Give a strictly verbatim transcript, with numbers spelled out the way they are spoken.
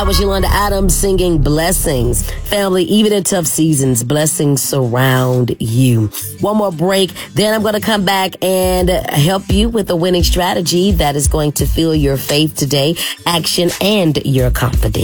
That was Yolanda Adams singing Blessings. Family, even in tough seasons, blessings surround you. One more break, then I'm going to come back and help you with a winning strategy that is going to fuel your faith today, action, and your confidence.